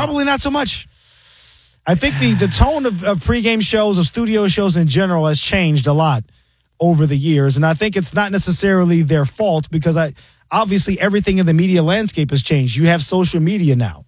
Probably not so much. I think the tone of pregame shows, of studio shows in general, has changed a lot over the years. And I think it's not necessarily their fault because obviously everything in the media landscape has changed. You have social media now.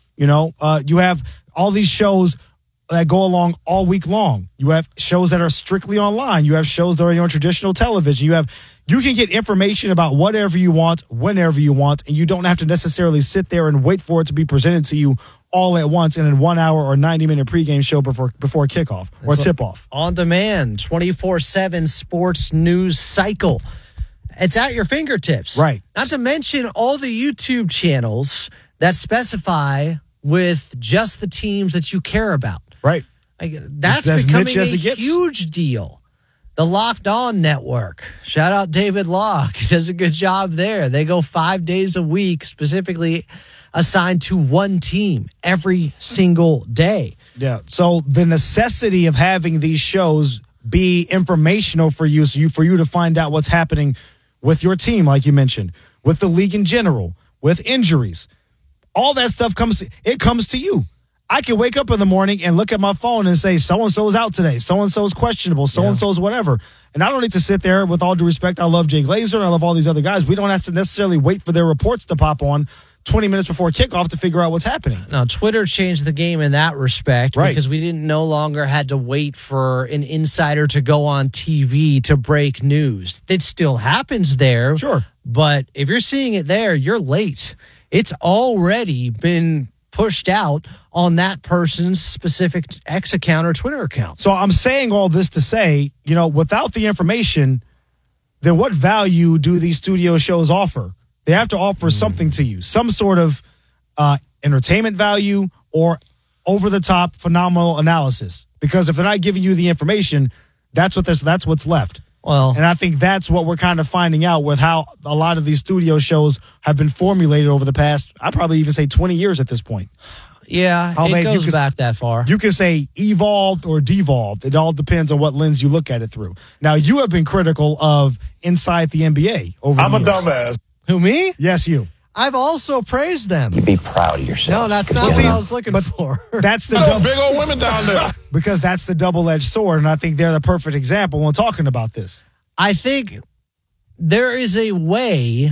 You have all these shows that go along all week long. You have shows that are strictly online. You have shows that are on traditional television. You can get information about whatever you want, whenever you want, and you don't have to necessarily sit there and wait for it to be presented to you all at once in a 1 hour or 90-minute pregame show before kickoff or tip-off. On demand, 24/7 sports news cycle. It's at your fingertips. Right. Not to mention all the YouTube channels that specify with just the teams that you care about. Right. That's becoming a huge deal. The Locked On Network. Shout out David Locke. He does a good job there. They go 5 days a week, specifically assigned to one team every single day. Yeah. So the necessity of having these shows be informational for you, for you to find out what's happening with your team, like you mentioned, with the league in general, with injuries. All that stuff comes to you. I can wake up in the morning and look at my phone and say, so-and-so is out today. So-and-so is questionable. So-and-so is whatever. And I don't need to sit there, with all due respect. I love Jay Glazer and I love all these other guys. We don't have to necessarily wait for their reports to pop on 20 minutes before kickoff to figure out what's happening. Now, Twitter changed the game in that respect, right? Because we no longer had to wait for an insider to go on TV to break news. It still happens there. Sure. But if you're seeing it there, you're late. It's already been pushed out on that person's specific X account or Twitter account. So I'm saying all this to say, without the information, then what value do these studio shows offer? They have to offer something to you, some sort of entertainment value or over-the-top phenomenal analysis. Because if they're not giving you the information, that's what's left. Well, and I think that's what we're kind of finding out with how a lot of these studio shows have been formulated over the past, I'd probably even say 20 years at this point. Yeah, it goes back that far. You can say evolved or devolved. It all depends on what lens you look at it through. Now, you have been critical of Inside the NBA over the years. I'm a dumbass. Who, me? Yes, you. I've also praised them. You be proud of yourself. No, that's not what I was looking for. That's the big old women down there. Because that's the double-edged sword, and I think they're the perfect example when talking about this. I think there is a way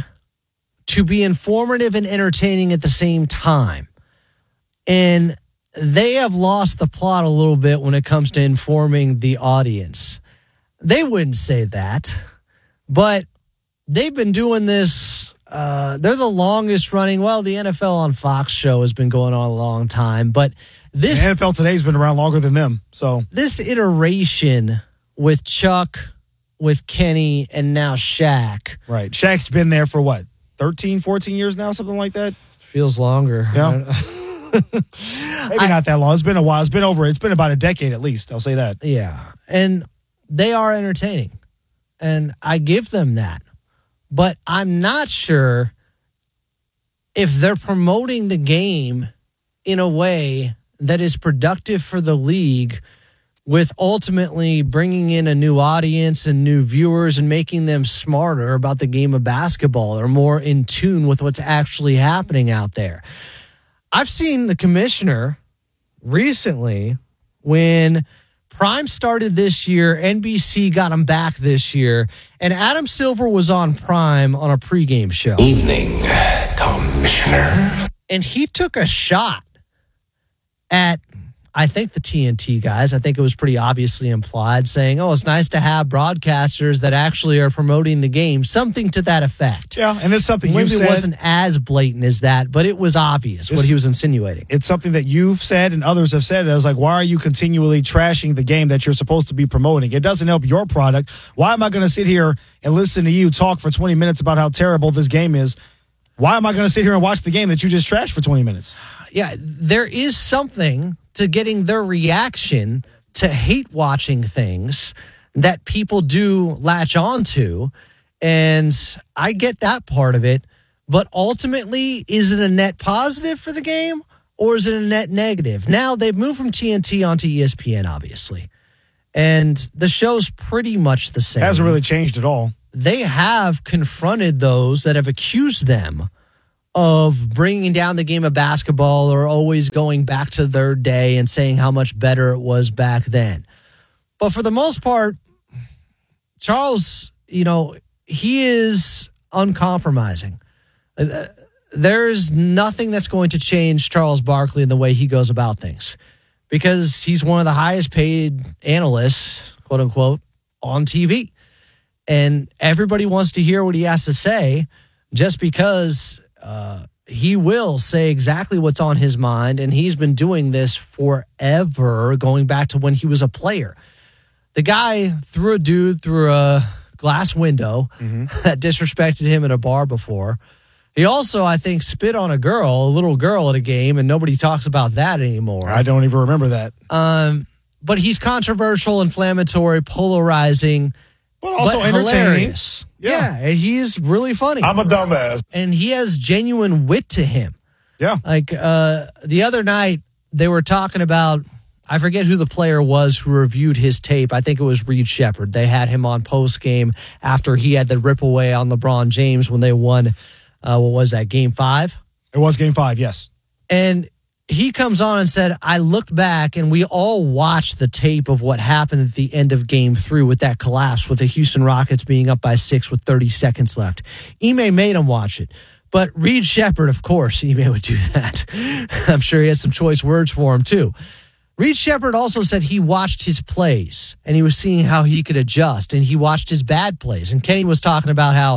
to be informative and entertaining at the same time. And they have lost the plot a little bit when it comes to informing the audience. They wouldn't say that, but they've been doing this. They're the longest running. Well, the NFL on Fox show has been going on a long time, but the NFL Today's been around longer than them. So this iteration with Chuck, with Kenny, and now Shaq. Right. Shaq's been there for what, 13, 14 years now, something like that? Feels longer. Yeah. Maybe not that long. It's been a while. It's been about a decade at least. I'll say that. Yeah. And they are entertaining. And I give them that. But I'm not sure if they're promoting the game in a way that is productive for the league, with ultimately bringing in a new audience and new viewers and making them smarter about the game of basketball or more in tune with what's actually happening out there. I've seen the commissioner recently when Prime started this year, NBC got him back this year, and Adam Silver was on Prime on a pregame show. Evening, Commissioner. And he took a shot at, I think, the TNT guys. I think it was pretty obviously implied, saying, it's nice to have broadcasters that actually are promoting the game, something to that effect. Yeah, and it's something Maybe you've said. It wasn't as blatant as that, but it was obvious what he was insinuating. It's something that you've said and others have said. I was like, why are you continually trashing the game that you're supposed to be promoting? It doesn't help your product. Why am I going to sit here and listen to you talk for 20 minutes about how terrible this game is? Why am I going to sit here and watch the game that you just trashed for 20 minutes? Yeah, there is something to getting their reaction to hate watching things that people do latch on to. And I get that part of it. But ultimately, is it a net positive for the game or is it a net negative? Now, they've moved from TNT onto ESPN, obviously. And the show's pretty much the same. Hasn't really changed at all. They have confronted those that have accused them of bringing down the game of basketball or always going back to their day and saying how much better it was back then. But for the most part, Charles, he is uncompromising. There's nothing that's going to change Charles Barkley in the way he goes about things because he's one of the highest paid analysts, quote unquote, on TV. And everybody wants to hear what he has to say just because he will say exactly what's on his mind. And he's been doing this forever, going back to when he was a player. The guy threw a dude through a glass window that disrespected him in a bar before. He also, I think, spit on a little girl at a game, and nobody talks about that anymore. I don't even remember that. But he's controversial, inflammatory, polarizing, but also entertaining. Yeah, he's really funny. I'm a dumbass. And he has genuine wit to him. Yeah. Like the other night, they were talking about, I forget who the player was who reviewed his tape. I think it was Reed Shepherd. They had him on post-game after he had the rip away on LeBron James when they won, what was that, Game 5? It was Game 5, yes. And he comes on and said, I looked back and we all watched the tape of what happened at the end of Game 3 with that collapse with the Houston Rockets being up by 6 with 30 seconds left. Ime made him watch it. But Reed Shepherd, of course, Ime would do that. I'm sure he had some choice words for him, too. Reed Shepherd also said he watched his plays and he was seeing how he could adjust, and he watched his bad plays. And Kenny was talking about how,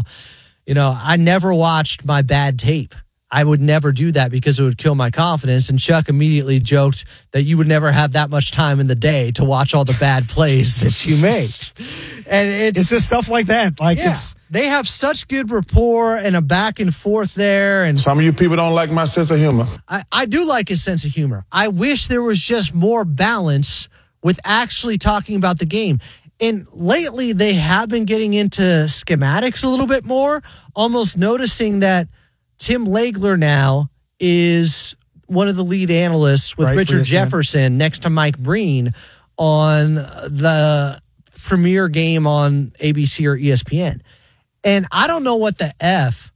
I never watched my bad tape. I would never do that because it would kill my confidence. And Chuck immediately joked that you would never have that much time in the day to watch all the bad plays that you made. And it's just stuff like that. They have such good rapport and a back and forth there. And some of you people don't like my sense of humor. I do like his sense of humor. I wish there was just more balance with actually talking about the game. And lately, they have been getting into schematics a little bit more, almost noticing that Tim Legler now is one of the lead analysts with Richard Jefferson next to Mike Breen on the premier game on ABC or ESPN. And I don't know what the F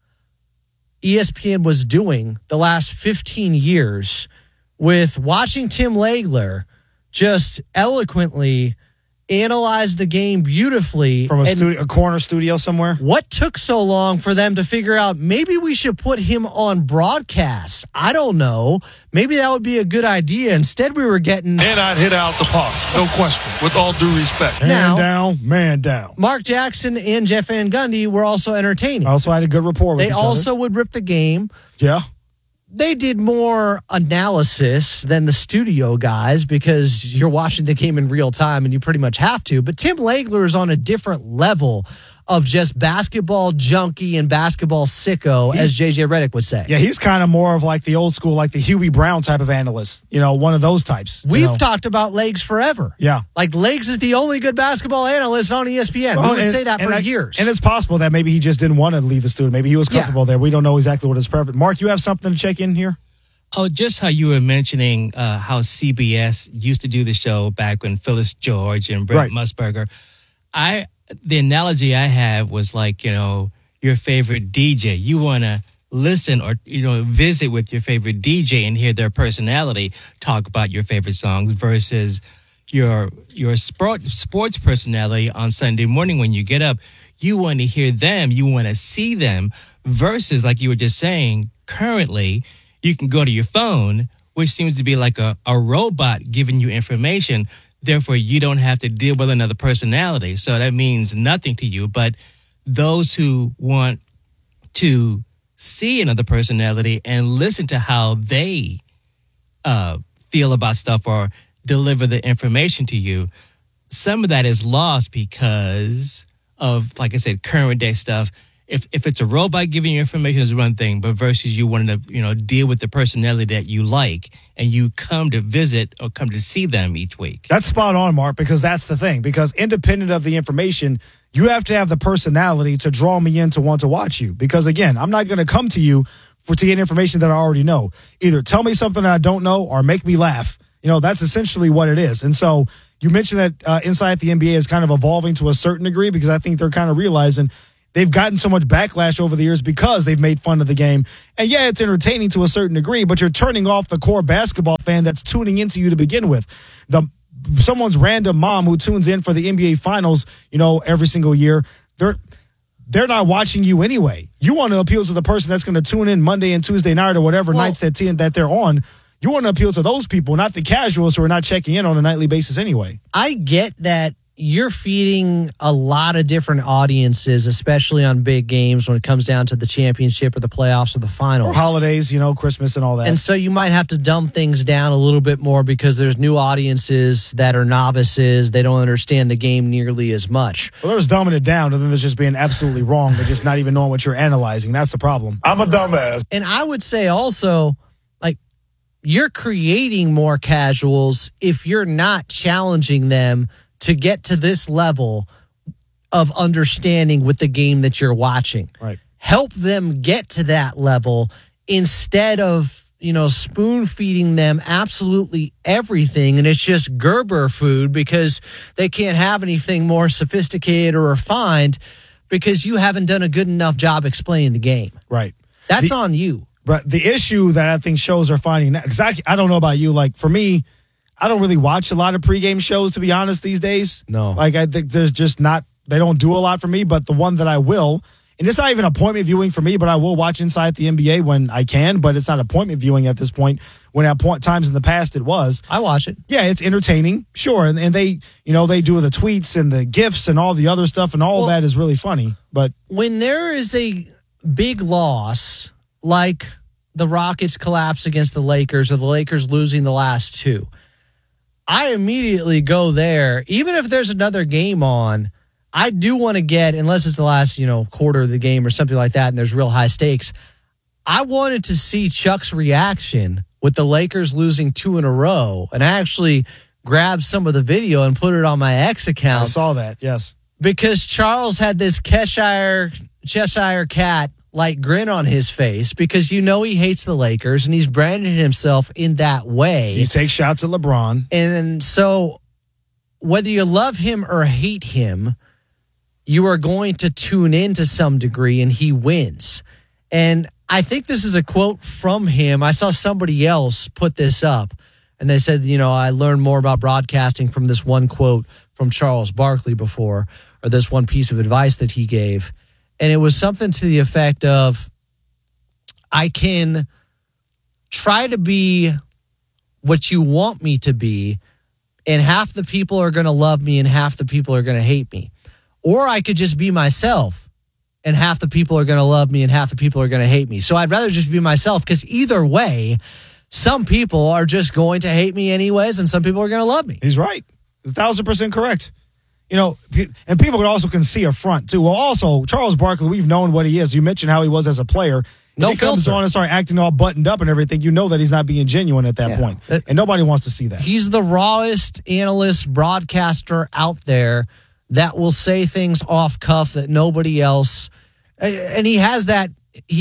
ESPN was doing the last 15 years with watching Tim Legler just eloquently analyze the game beautifully from a corner studio somewhere. What took so long for them to figure out maybe we should put him on broadcast? I don't know. Maybe that would be a good idea. Instead, we were getting... And I'd hit out the park, no question, with all due respect. Man down. Mark Jackson and Jeff Van Gundy were also entertaining. Also had a good rapport with each other. They also would rip the game. Yeah. They did more analysis than the studio guys because you're watching the game in real time and you pretty much have to. But Tim Legler is on a different level of just basketball junkie and basketball sicko, as JJ Redick would say. Yeah, he's kind of more of like the old school, like the Huey Brown type of analyst. One of those types. We've talked about Legs forever. Yeah. Like Legs is the only good basketball analyst on ESPN. We would say that for years. And it's possible that maybe he just didn't want to leave the studio. Maybe he was comfortable there. We don't know exactly what his preference. Mark, you have something to check in here? Oh, just how you were mentioning how CBS used to do the show back when Phyllis George and Brent Musburger. The analogy I have was like, your favorite DJ. You want to listen or, visit with your favorite DJ and hear their personality talk about your favorite songs versus your sports personality on Sunday morning when you get up. You want to hear them. You want to see them versus, like you were just saying, currently you can go to your phone, which seems to be like a robot giving you information. Therefore, you don't have to deal with another personality. So that means nothing to you. But those who want to see another personality and listen to how they feel about stuff or deliver the information to you, some of that is lost because of, like I said, current day stuff. If it's a robot giving you information is one thing, but versus you wanting to, deal with the personality that you like and you come to visit or come to see them each week. That's spot on, Mark, because that's the thing. Because independent of the information, you have to have the personality to draw me in to want to watch you. Because again, I'm not going to come to you to get information that I already know. Either tell me something that I don't know or make me laugh. That's essentially what it is. And so you mentioned that Inside the NBA is kind of evolving to a certain degree because I think they're kind of realizing they've gotten so much backlash over the years because they've made fun of the game. And yeah, it's entertaining to a certain degree, but you're turning off the core basketball fan that's tuning into you to begin with. Someone's random mom who tunes in for the NBA Finals, every single year, they're not watching you anyway. You want to appeal to the person that's going to tune in Monday and Tuesday night or whatever nights that they're on. You want to appeal to those people, not the casuals who are not checking in on a nightly basis anyway. I get that you're feeding a lot of different audiences, especially on big games when it comes down to the championship or the playoffs or the finals. Or holidays, Christmas and all that. And so you might have to dumb things down a little bit more because there's new audiences that are novices. They don't understand the game nearly as much. Well, there's dumbing it down, and then there's just being absolutely wrong. They're just not even knowing what you're analyzing. That's the problem. I'm a dumbass. And I would say also, you're creating more casuals if you're not challenging them to get to this level of understanding with the game that you're watching. Right. Help them get to that level instead of, spoon feeding them absolutely everything. And it's just Gerber food because they can't have anything more sophisticated or refined because you haven't done a good enough job explaining the game. Right. That's on you. But the issue that I think shows are finding now, exactly, I don't know about you. Like for me, I don't really watch a lot of pregame shows, to be honest, these days. No. I think there's just not, they don't do a lot for me, but the one that I will, and it's not even appointment viewing for me, but I will watch Inside the NBA when I can, but it's not appointment viewing at this point. When at times in the past it was. I watch it. Yeah, it's entertaining, sure. And they, they do the tweets and the GIFs and all the other stuff, and all that is really funny. But when there is a big loss, like the Rockets collapse against the Lakers or the Lakers losing the last two, I immediately go there. Even if there's another game on, I do want to get, unless it's the last, quarter of the game or something like that and there's real high stakes, I wanted to see Chuck's reaction with the Lakers losing 2 in a row. And I actually grabbed some of the video and put it on my X account. I saw that, yes. Because Charles had this Cheshire cat grin on his face because he hates the Lakers and he's branded himself in that way. He takes shots at LeBron. And so whether you love him or hate him, you are going to tune in to some degree and he wins. And I think this is a quote from him. I saw somebody else put this up and they said, I learned more about broadcasting from this one quote from Charles Barkley before, or this one piece of advice that he gave. And it was something to the effect of, I can try to be what you want me to be, and half the people are going to love me and half the people are going to hate me. Or I could just be myself, and half the people are going to love me and half the people are going to hate me. So I'd rather just be myself, because either way, some people are just going to hate me anyways, and some people are going to love me. He's right. 1,000% correct. And people can see a front too. Well, also, Charles Barkley, we've known what he is. You mentioned how he was as a player. No he comes on and starts acting all buttoned up and everything. You know that he's not being genuine at that point. And nobody wants to see that. He's the rawest analyst, broadcaster out there that will say things off cuff that nobody else. And he has that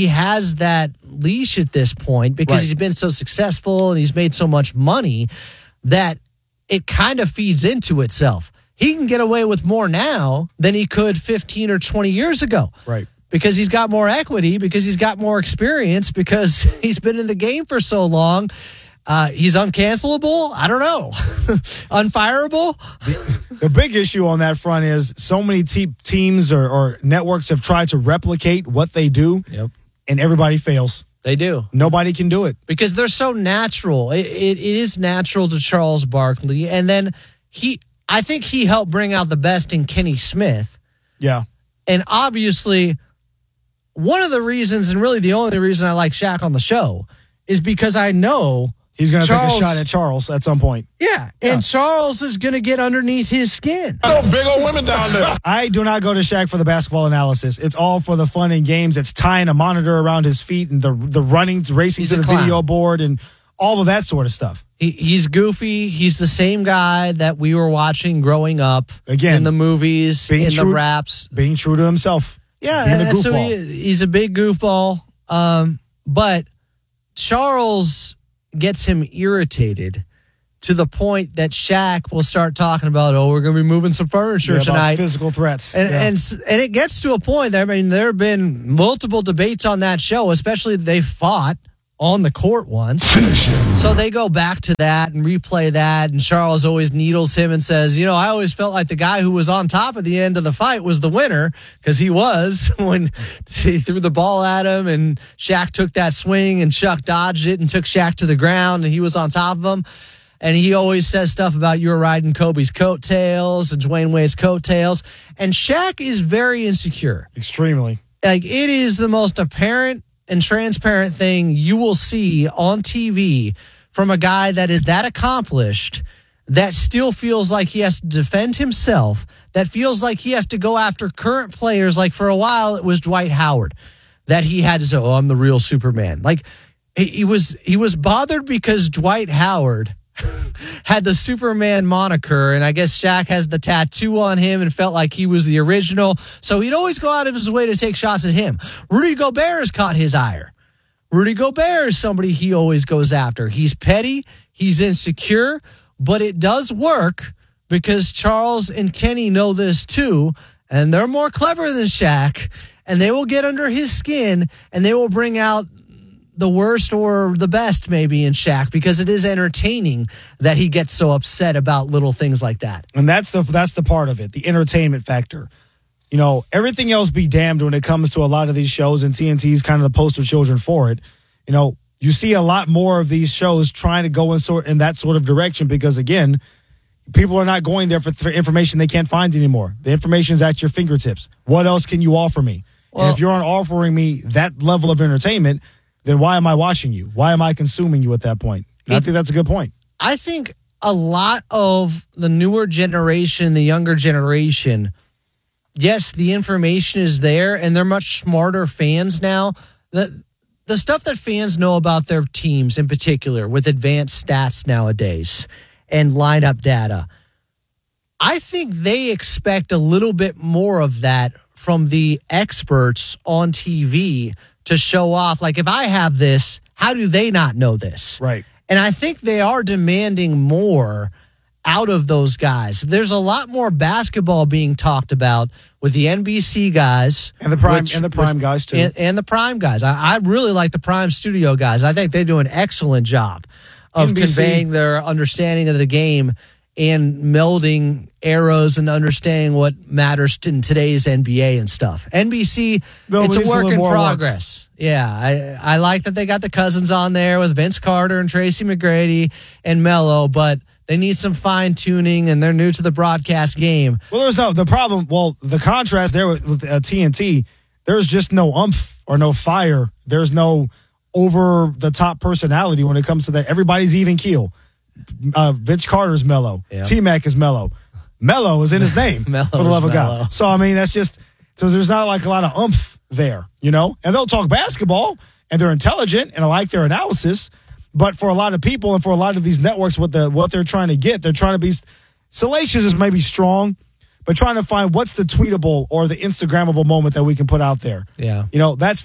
leash at this point because he's been so successful and he's made so much money that it kind of feeds into itself. He can get away with more now than he could 15 or 20 years ago. Right. Because he's got more equity, because he's got more experience, because he's been in the game for so long. He's uncancelable? I don't know. Unfireable? The big issue on that front is so many teams or networks have tried to replicate what they do, and everybody fails. They do. Nobody can do it. Because they're so natural. It is natural to Charles Barkley. And then I think he helped bring out the best in Kenny Smith. Yeah. And obviously, one of the reasons, and really the only reason I like Shaq on the show, is because I know he's going to take a shot at Charles at some point. Yeah. And Charles is going to get underneath his skin. I know big old women down there. I do not go to Shaq for the basketball analysis. It's all for the fun and games. It's tying a monitor around his feet and the running, racing to the video board and all of that sort of stuff. He's goofy. He's the same guy that we were watching growing up. Again, in the movies, in the raps. Being true to himself. Yeah, so he's a big goofball. But Charles gets him irritated to the point that Shaq will start talking about, we're going to be moving some furniture tonight. Physical threats. And it gets to a point that, there have been multiple debates on that show, especially they fought on the court once. So they go back to that and replay that, and Charles always needles him and says, I always felt like the guy who was on top at the end of the fight was the winner, because he was when he threw the ball at him and Shaq took that swing and Chuck dodged it and took Shaq to the ground and he was on top of him. And he always says stuff about you were riding Kobe's coattails and Dwayne Wade's coattails. And Shaq is very insecure. Extremely. Like, it is the most apparent and transparent thing you will see on TV from a guy that is that accomplished, that still feels like he has to defend himself, that feels like he has to go after current players. Like, for a while, it was Dwight Howard that he had to say, I'm the real Superman. Like, he was bothered because Dwight Howard had the Superman moniker, and I guess Shaq has the tattoo on him and felt like he was the original. So he'd always go out of his way to take shots at him. Rudy Gobert has caught his ire. Rudy Gobert is somebody he always goes after. He's petty, he's insecure, but it does work because Charles and Kenny know this too, and they're more clever than Shaq, and they will get under his skin, and they will bring out the worst or the best maybe in Shaq, because it is entertaining that he gets so upset about little things like that. And that's the part of it, the entertainment factor. Everything else be damned when it comes to a lot of these shows, and TNT's kind of the poster children for it. You see a lot more of these shows trying to go in that sort of direction because, again, people are not going there for information they can't find anymore. The information is at your fingertips. What else can you offer me? Well, and if you aren't offering me that level of entertainment, then why am I watching you? Why am I consuming you at that point? I think that's a good point. I think a lot of the newer generation, the younger generation, yes, the information is there, and they're much smarter fans now. The stuff that fans know about their teams in particular with advanced stats nowadays and lineup data, I think they expect a little bit more of that from the experts on TV to show off. Like, if I have this, how do they not know this? Right. And I think they are demanding more out of those guys. There's a lot more basketball being talked about with the NBC guys. And the Prime guys, too. And the Prime guys. I really like the Prime Studio guys. I think they do an excellent job of conveying their understanding of the game and melding eras and understanding what matters in today's NBA and stuff. NBC, it's a work in progress. Yeah, I like that they got the Cousins on there with Vince Carter and Tracy McGrady and Melo, but they need some fine-tuning, and they're new to the broadcast game. Well, the contrast there with TNT, there's just no umph or no fire. There's no over-the-top personality when it comes to that. Everybody's even keel. Vince Carter's Melo. Yep. T-Mac is Melo. Melo is in his name, for the love of God. So, that's just – so there's not like a lot of umph there, And they'll talk basketball, and they're intelligent, and I like their analysis. But for a lot of people and for a lot of these networks, what they're trying to get, they're trying to be salacious is maybe strong, but trying to find what's the tweetable or the Instagrammable moment that we can put out there. Yeah. That's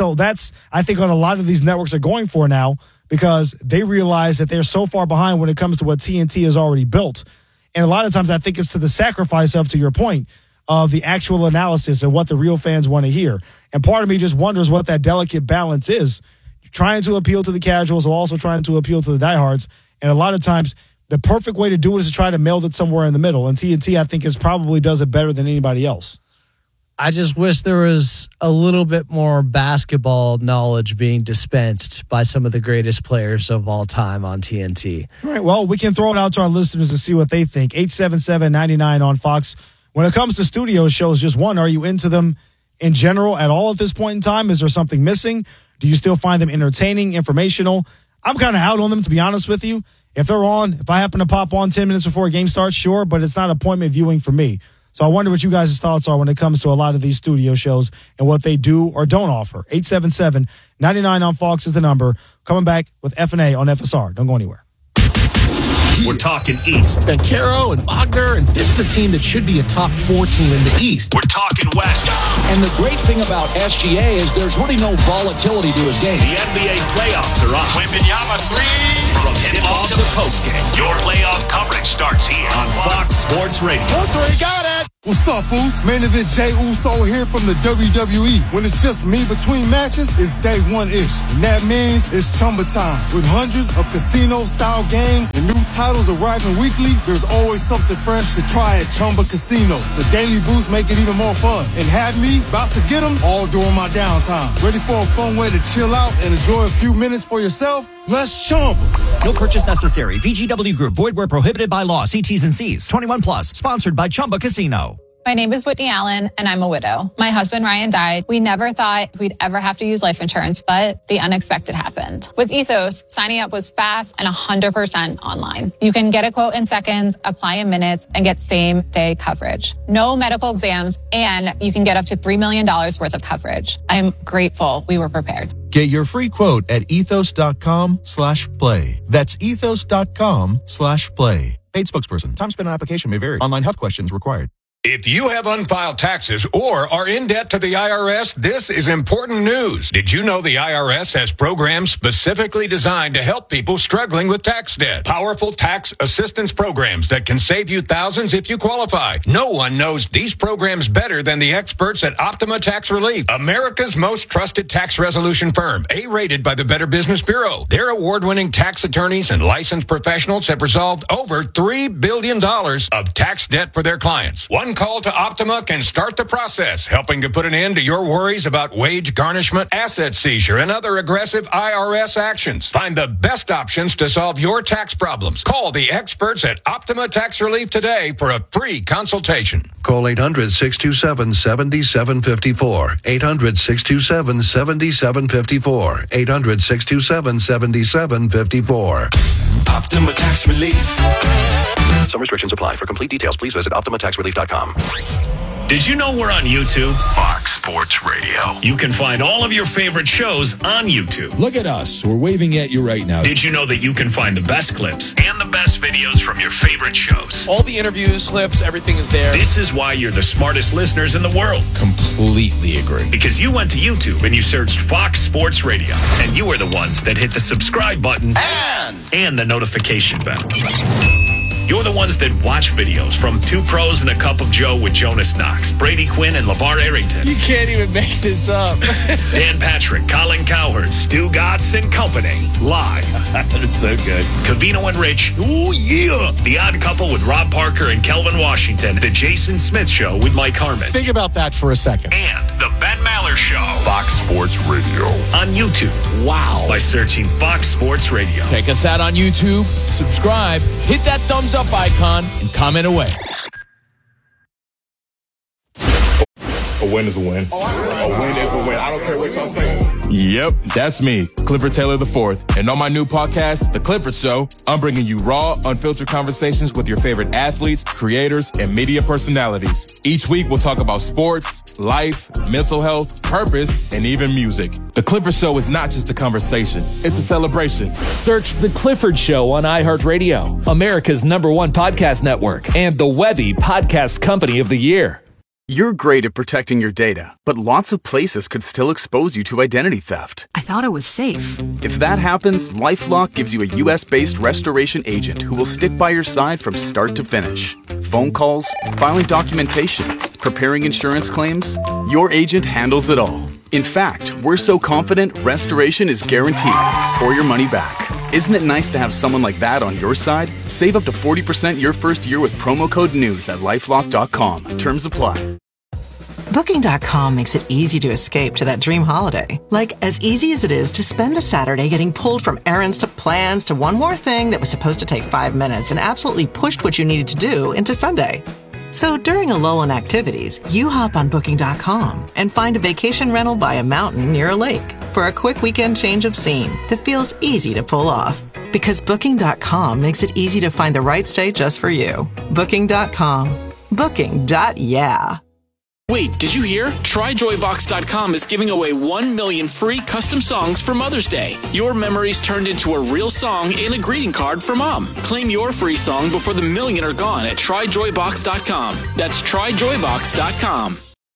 I think what a lot of these networks are going for now, because they realize that they're so far behind when it comes to what TNT has already built. And a lot of times I think it's to the sacrifice of, to your point, of the actual analysis and what the real fans want to hear. And part of me just wonders what that delicate balance is. Trying to appeal to the casuals while also trying to appeal to the diehards. And a lot of times, the perfect way to do it is to try to meld it somewhere in the middle. And TNT, I think, probably does it better than anybody else. I just wish there was a little bit more basketball knowledge being dispensed by some of the greatest players of all time on TNT. All right, well, we can throw it out to our listeners to see what they think. 877-99 on Fox. When it comes to studio shows, just one, are you into them in general at all at this point in time? Is there something missing? Do you still find them entertaining, informational? I'm kind of out on them, to be honest with you. If they're on, if I happen to pop on 10 minutes before a game starts, sure, but it's not appointment viewing for me. So I wonder what you guys' thoughts are when it comes to a lot of these studio shows and what they do or don't offer. 877-99 on Fox is the number. Coming back with F&A on FSR. Don't go anywhere. We're talking East. And Caro and Wagner, and this is a team that should be a top 4 team in the East. We're talking West. And the great thing about SGA is there's really no volatility to his game. The NBA playoffs are on. Wembanyama 3. From tip-off to postgame, your playoff coverage starts here on Fox Sports Radio. Got it. What's up, Foos? Main event Jey Uso here from the WWE. When it's just me between matches, it's day one-ish. And that means it's Chumba time. With hundreds of casino-style games and new titles arriving weekly, there's always something fresh to try at Chumba Casino. The daily boosts make it even more fun. And have me about to get them all during my downtime. Ready for a fun way to chill out and enjoy a few minutes for yourself? Let's Chumba. No purchase necessary. VGW Group. Void where prohibited by law. See T's and C's. 21 plus. Sponsored by Chumba Casino. My name is Whitney Allen, and I'm a widow. My husband, Ryan, died. We never thought we'd ever have to use life insurance, but the unexpected happened. With Ethos, signing up was fast and 100% online. You can get a quote in seconds, apply in minutes, and get same-day coverage. No medical exams, and you can get up to $3 million worth of coverage. I'm grateful we were prepared. Get your free quote at ethos.com/play. That's ethos.com/play. Paid spokesperson. Time spent on application may vary. Online health questions required. If you have unfiled taxes or are in debt to the IRS, this is important news. Did you know the IRS has programs specifically designed to help people struggling with tax debt? Powerful tax assistance programs that can save you thousands if you qualify. No one knows these programs better than the experts at Optima Tax Relief, America's most trusted tax resolution firm, A-rated by the Better Business Bureau. Their award-winning tax attorneys and licensed professionals have resolved over $3 billion of tax debt for their clients. One call to Optima can start the process, helping to put an end to your worries about wage garnishment, asset seizure, and other aggressive IRS actions. Find the best options to solve your tax problems. Call the experts at Optima Tax Relief today for a free consultation. Call 800-627-7754. 800-627-7754. 800-627-7754. Optima Tax Relief. Some restrictions apply. For complete details, please visit OptimaTaxRelief.com. Did you know we're on YouTube? Fox Sports Radio. You can find all of your favorite shows on YouTube. Look at us. We're waving at you right now. Did you know that you can find the best clips and the best videos from your favorite shows? All the interviews, clips, everything is there. This is why you're the smartest listeners in the world. Completely agree. Because you went to YouTube and you searched Fox Sports Radio. And you are the ones that hit the subscribe button and the notification bell. You're the ones that watch videos from Two Pros and a Cup of Joe with Jonas Knox, Brady Quinn, and LeVar Arrington. You can't even make this up. Dan Patrick, Colin Cowherd, Stu Gatz and Company. Live. That's so good. Covino and Rich. Ooh, yeah. The Odd Couple with Rob Parker and Kelvin Washington. The Jason Smith Show with Mike Harmon. Think about that for a second. And the Ben Maller Show. Fox Sports Radio. On YouTube. Wow. By searching Fox Sports Radio. Check us out on YouTube. Subscribe. Hit that thumbs up icon and comment away. A win is a win. A win is a win. I don't care what y'all say. Yep, that's me, Clifford Taylor IV. And on my new podcast, The Clifford Show, I'm bringing you raw, unfiltered conversations with your favorite athletes, creators, and media personalities. Each week, we'll talk about sports, life, mental health, purpose, and even music. The Clifford Show is not just a conversation. It's a celebration. Search The Clifford Show on iHeartRadio, America's #1 podcast network, and the Webby Podcast Company of the Year. You're great at protecting your data, but lots of places could still expose you to identity theft. I thought it was safe. If that happens, LifeLock gives you a U.S.-based restoration agent who will stick by your side from start to finish. Phone calls, filing documentation, preparing insurance claims, your agent handles it all. In fact, we're so confident restoration is guaranteed or your money back. Isn't it nice to have someone like that on your side? Save up to 40% your first year with promo code NEWS at LifeLock.com. Terms apply. Booking.com makes it easy to escape to that dream holiday. Like as easy as it is to spend a Saturday getting pulled from errands to plans to one more thing that was supposed to take 5 minutes and absolutely pushed what you needed to do into Sunday. So during a lull in activities, you hop on Booking.com and find a vacation rental by a mountain near a lake for a quick weekend change of scene that feels easy to pull off. Because Booking.com makes it easy to find the right stay just for you. Booking.com. Booking.yeah. Wait, did you hear? TryJoyBox.com is giving away 1 million free custom songs for Mother's Day. Your memories turned into a real song and a greeting card for Mom. Claim your free song before the million are gone at TryJoyBox.com. That's TryJoyBox.com.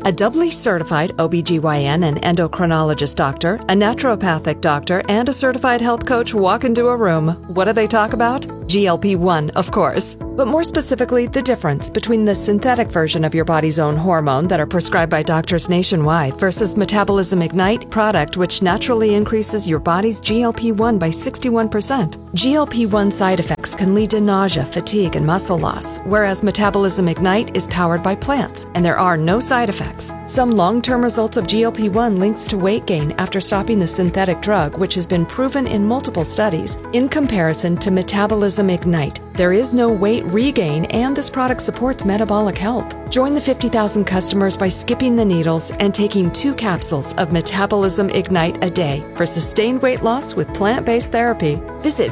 A doubly certified OBGYN and endocrinologist doctor, a naturopathic doctor, and a certified health coach walk into a room. What do they talk about? GLP-1, of course. But more specifically, the difference between the synthetic version of your body's own hormone that are prescribed by doctors nationwide versus Metabolism Ignite product, which naturally increases your body's GLP-1 by 61%. GLP-1 side effects can lead to nausea, fatigue, and muscle loss, whereas Metabolism Ignite is powered by plants, and there are no side effects. Some long-term results of GLP-1 links to weight gain after stopping the synthetic drug, which has been proven in multiple studies. In comparison to Metabolism Ignite, there is no weight regain, and this product supports metabolic health. Join the 50,000 customers by skipping the needles and taking 2 capsules of Metabolism Ignite a day for sustained weight loss with plant-based therapy. Visit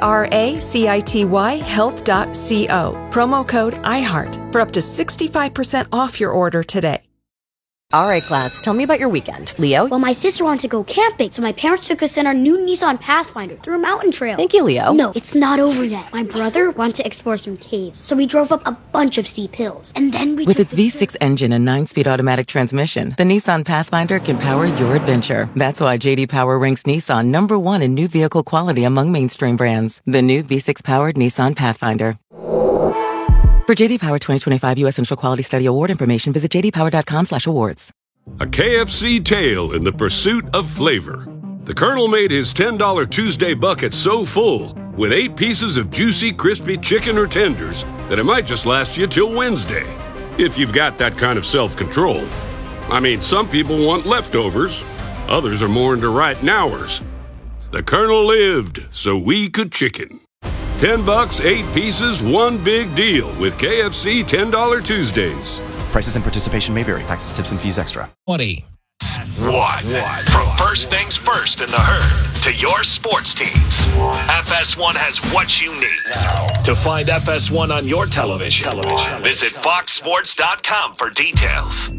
VERACITYhealth.co. Promo code IHEART for up to 65% off your order today. All right, class, tell me about your weekend. Leo? Well, my sister wanted to go camping, so my parents took us in our new Nissan Pathfinder through a mountain trail. Thank you, Leo. No, it's not over yet. My brother wanted to explore some caves, so we drove up a bunch of steep hills. And then we With its V6 engine and 9-speed automatic transmission, the Nissan Pathfinder can power your adventure. That's why J.D. Power ranks Nissan #1 in new vehicle quality among mainstream brands. The new V6-powered Nissan Pathfinder. For J.D. Power 2025 U.S. Central Quality Study Award information, visit jdpower.com/awards. A KFC tale in the pursuit of flavor. The Colonel made his $10 Tuesday bucket so full with 8 pieces of juicy, crispy chicken or tenders that it might just last you till Wednesday. If you've got that kind of self-control. I mean, some people want leftovers. Others are more into right nowers. The Colonel lived so we could chicken. $10, 8 pieces, one big deal with KFC $10 Tuesdays. Prices and participation may vary. Taxes, tips, and fees extra. 20. What? From first things first in the herd to your sports teams, FS1 has what you need. To find FS1 on your television, visit foxsports.com for details.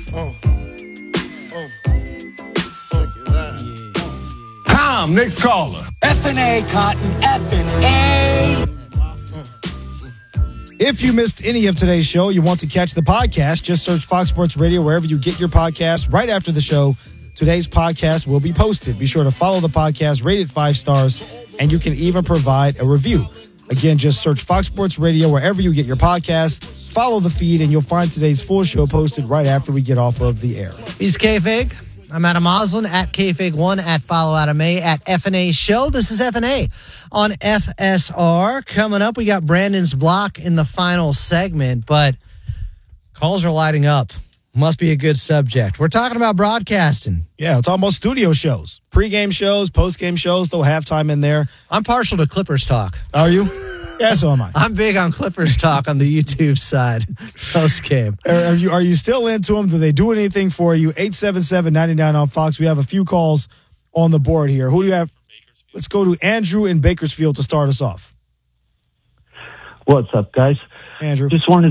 Tom, next caller. F&A, Cotton, F&A. If you missed any of today's show, you want to catch the podcast, just search Fox Sports Radio wherever you get your podcasts. Right after the show, today's podcast will be posted. Be sure to follow the podcast, rate it 5 stars, and you can even provide a review. Again, just search Fox Sports Radio wherever you get your podcasts. Follow the feed, and you'll find today's full show posted right after we get off of the air. He's K-Fig. I'm Adam Oslin at KFig1 at Follow Adam A at FNA Show. This is FNA on FSR. Coming up, we got Brandon's block in the final segment, but calls are lighting up. Must be a good subject. We're talking about broadcasting. Yeah, it's almost studio shows. Pre-game shows, post-game shows, throw halftime in there. I'm partial to Clippers talk. Are you? Yeah, so am I. I'm big on Clippers talk on the YouTube side. Post-game. Are you still into them? Do they do anything for you? 877-99 on Fox. We have a few calls on the board here. Who do you have? Let's go to Andrew in Bakersfield to start us off. What's up, guys? Andrew. Just wanted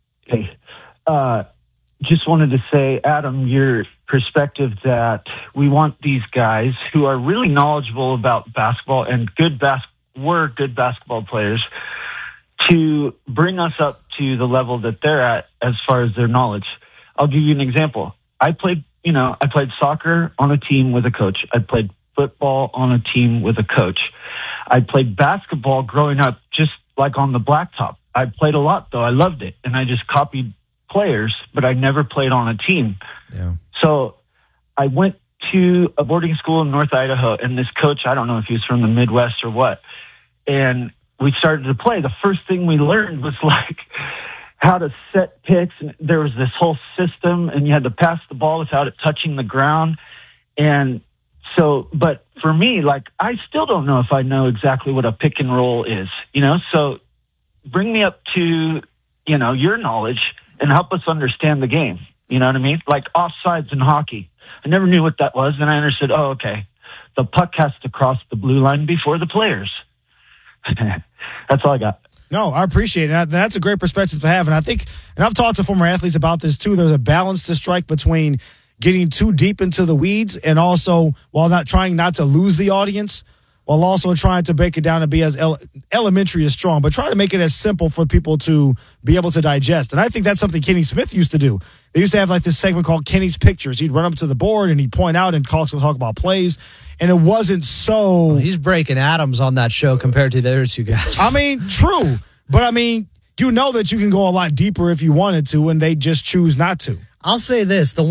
to say, Adam, your perspective that we want these guys who are really knowledgeable about basketball and were good basketball players to bring us up to the level that they're at as far as their knowledge. I'll give you an example. I played soccer on a team with a coach. I played football on a team with a coach. I played basketball growing up just like on the blacktop. I played a lot, though. I loved it, and I just copied players, but I never played on a team. Yeah. So I went to a boarding school in North Idaho, and this coach, I don't know if he was from the Midwest or what, and we started to play. The first thing we learned was like how to set picks, and there was this whole system, and you had to pass the ball without it touching the ground. And so, but for me, like, I still don't know if I know exactly what a pick and roll is, so bring me up to, your knowledge and help us understand the game. You know what I mean? Like offsides in hockey. I never knew what that was. And I understood, okay, the puck has to cross the blue line before the players. That's all I got. No, I appreciate it. And that's a great perspective to have. And I think, and I've talked to former athletes about this too, there's a balance to strike between getting too deep into the weeds and also, while not trying not to lose the audience, while also trying to break it down and be as elementary as strong, but try to make it as simple for people to be able to digest. And I think that's something Kenny Smith used to do. They used to have like this segment called Kenny's Pictures. He'd run up to the board and he'd point out and talk about plays. And it wasn't so... Well, he's breaking atoms on that show compared to the other two guys. I mean, true. But I mean, you know that you can go a lot deeper if you wanted to, and they just choose not to. I'll say this. The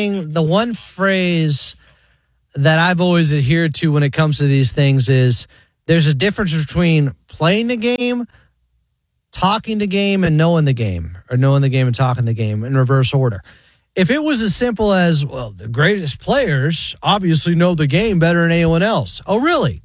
one phrase that I've always adhered to when it comes to these things is there's a difference between playing the game, talking the game, and knowing the game, or knowing the game and talking the game in reverse order. If it was as simple as, well, the greatest players obviously know the game better than anyone else. Oh, really?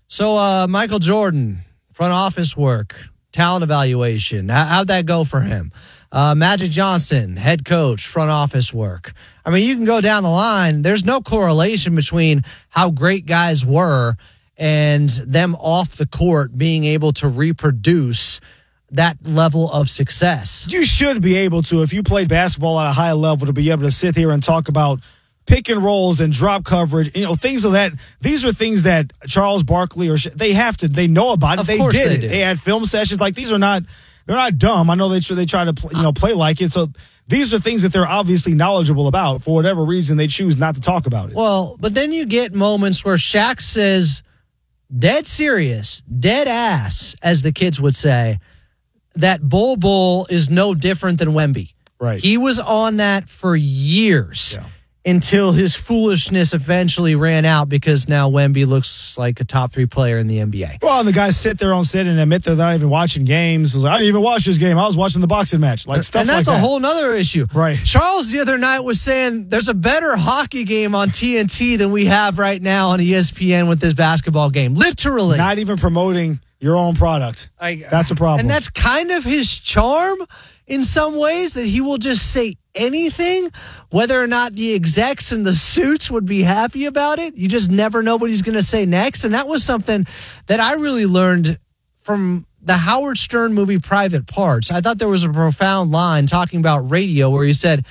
So Michael Jordan, front office work, talent evaluation, how'd that go for him? Magic Johnson, head coach, front office work. I mean, you can go down the line. There's no correlation between how great guys were and them off the court being able to reproduce that level of success. You should be able to, if you played basketball at a high level, to be able to sit here and talk about pick and rolls and drop coverage, things of that. These are things that Charles Barkley they know about it. They did it. They had film sessions. Like, they're not dumb. I know they try to play like it. So these are things that they're obviously knowledgeable about. For whatever reason, they choose not to talk about it. Well, but then you get moments where Shaq says, dead serious, dead ass, as the kids would say, that Bol is no different than Wemby. Right. He was on that for years. Yeah. Until his foolishness eventually ran out, because now Wemby looks like a top 3 player in the NBA. Well, and the guys sit there on set and admit they're not even watching games. Like, I didn't even watch this game. I was watching the boxing match. Like, stuff like that. And that's a whole nother issue. Right. Charles the other night was saying there's a better hockey game on TNT than we have right now on ESPN with this basketball game. Literally. Not even promoting your own product. That's a problem. And that's kind of his charm in some ways, that he will just say anything, whether or not the execs in the suits would be happy about it. You just never know what he's going to say next. And that was something that I really learned from the Howard Stern movie Private Parts. I thought there was a profound line talking about radio where he said,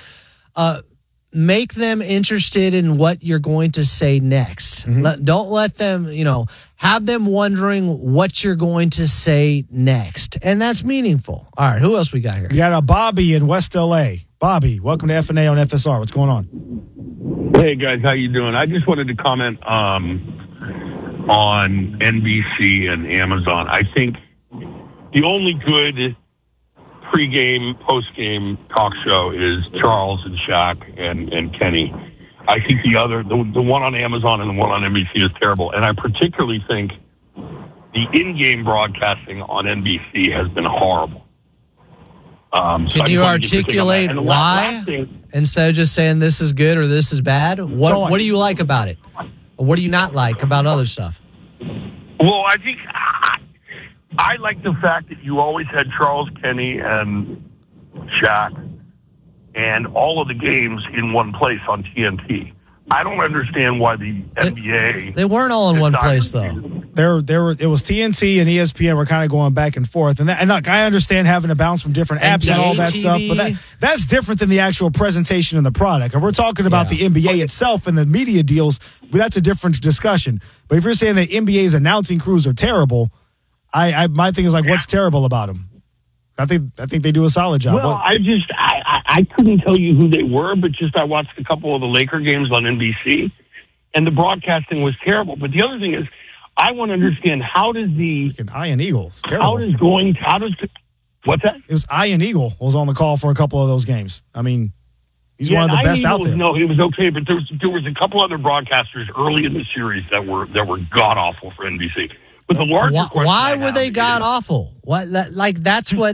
make them interested in what you're going to say next. Mm-hmm. Don't let them, have them wondering what you're going to say next. And that's meaningful. All right, who else we got here? We got a Bobby in West L.A. Bobby, welcome to F&A on FSR. What's going on? Hey, guys, how you doing? I just wanted to comment on NBC and Amazon. I think the only good pre-game, post-game talk show is Charles and Shaq and Kenny. I think the one on Amazon and the one on NBC is terrible. And I particularly think the in-game broadcasting on NBC has been horrible. Can you articulate why instead of just saying this is good or this is bad? What do you like about it? Or what do you not like about other stuff? Well, I think I like the fact that you always had Charles, Kenny, and Shaq and all of the games in one place on TNT. I don't understand why the NBA... They weren't all in one place, though. It was TNT and ESPN were kind of going back and forth. And look, I understand having to bounce from different apps and all that stuff, but that's different than the actual presentation and the product. If we're talking about the NBA itself and the media deals, that's a different discussion. But if you're saying that NBA's announcing crews are terrible, my thing is like, what's terrible about them? I think they do a solid job. Well, I couldn't tell you who they were, but I watched a couple of the Laker games on NBC, and the broadcasting was terrible. But the other thing is, I want to understand, how does the Iron Eagles? What's that? It was Iron Eagle was on the call for a couple of those games. I mean, he's one of the best out there. No, it was okay, but there was a couple other broadcasters early in the series that were god awful for NBC. But the larger question, why were they god awful? What that's what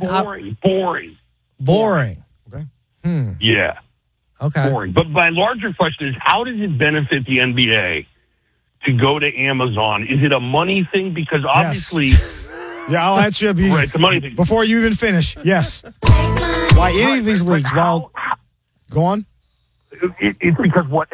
boring. Okay. Yeah. Okay. Boring. But my larger question is, how does it benefit the NBA to go to Amazon? Is it a money thing? Because obviously... Yeah, I'll answer you. Right, it's a money thing. Before you even finish, yes. Why any of these leagues? Go on. It's because what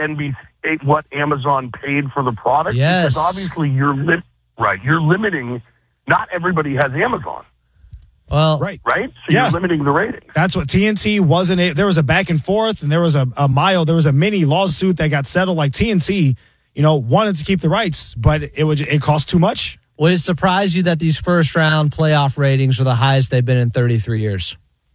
Amazon paid for the product? Yes. Because obviously you're limiting... Not everybody has Amazon. Well, right? So you're limiting the ratings. That's what TNT wasn't. There was a back and forth, and there was a mini lawsuit that got settled. Like TNT, wanted to keep the rights, but it cost too much. Would it surprise you that these first-round playoff ratings are the highest they've been in 33 years?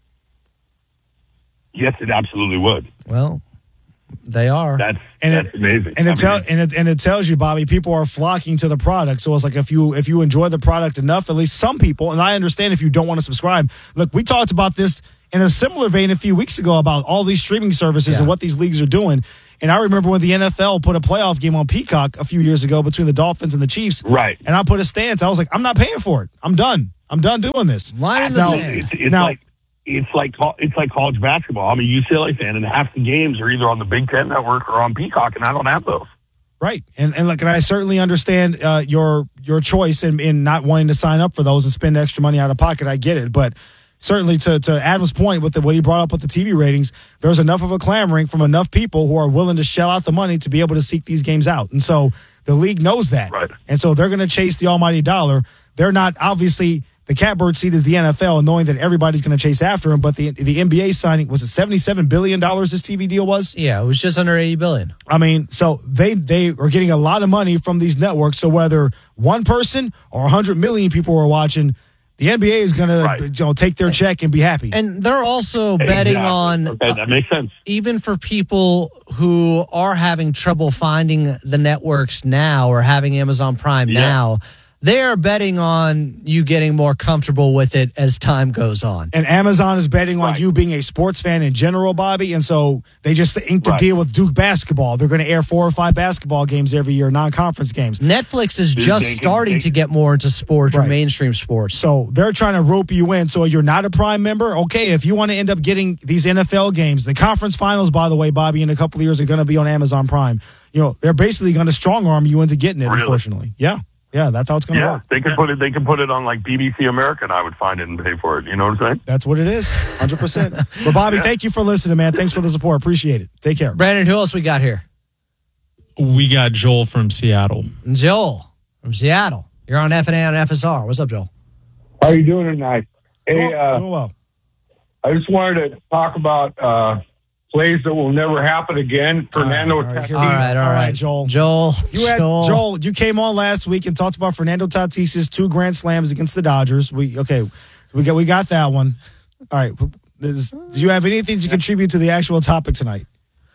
Yes, it absolutely would. Well, they are. That's amazing. And it tells you, Bobby, people are flocking to the product. So it's like if you enjoy the product enough, at least some people, and I understand if you don't want to subscribe. Look, we talked about this in a similar vein a few weeks ago about all these streaming services and what these leagues are doing. And I remember when the NFL put a playoff game on Peacock a few years ago between the Dolphins and the Chiefs. Right. And I put a stance. I was like, I'm not paying for it. I'm done. I'm done doing this. Line in the sand. It's like college basketball. I'm a UCLA fan, and half the games are either on the Big Ten Network or on Peacock, and I don't have those. Right. And I certainly understand your choice in not wanting to sign up for those and spend extra money out of pocket. I get it. But certainly to Adam's point with what he brought up with the TV ratings, there's enough of a clamoring from enough people who are willing to shell out the money to be able to seek these games out. And so the league knows that. Right. And so they're going to chase the almighty dollar. They're not, obviously, the catbird seat is the NFL, knowing that everybody's going to chase after him. But the NBA signing, was it $77 billion this TV deal was? Yeah, it was just under $80 billion. I mean, so they are getting a lot of money from these networks. So whether one person or 100 million people are watching, the NBA is going to take their check and be happy. And they're also betting on... Okay, that makes sense. Even for people who are having trouble finding the networks now or having Amazon Prime now, they are betting on you getting more comfortable with it as time goes on. And Amazon is betting on you being a sports fan in general, Bobby. And so they just inked a deal with Duke basketball. They're going to air 4 or 5 basketball games every year, non-conference games. Netflix is just starting to get more into sports or mainstream sports. So they're trying to rope you in. So you're not a Prime member? Okay, if you want to end up getting these NFL games, the conference finals, by the way, Bobby, in a couple of years are going to be on Amazon Prime. They're basically going to strong-arm you into getting it, unfortunately. Yeah. Yeah, that's how it's going to work. They can put it on like BBC American. I would find it and pay for it. You know what I'm saying? That's what it is, 100%. But Bobby, thank you for listening, man. Thanks for the support. Appreciate it. Take care. Brandon, who else we got here? We got Joel from Seattle. Joel from Seattle. You're on FNA on FSR. What's up, Joel? How are you doing tonight? Hey, doing well. I just wanted to talk about plays that will never happen again. Fernando Tatis. All right, Joel. Joel, you came on last week and talked about Fernando Tatis' 2 grand slams against the Dodgers. We got that one. All right. Do you have anything to contribute to the actual topic tonight?